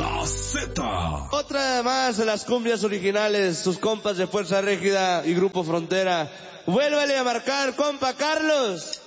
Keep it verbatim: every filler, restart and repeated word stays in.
La Z. Otra más de las cumbias originales, sus compas de Fuerza Régida y Grupo Frontera. Vuélvale a marcar, compa Carlos.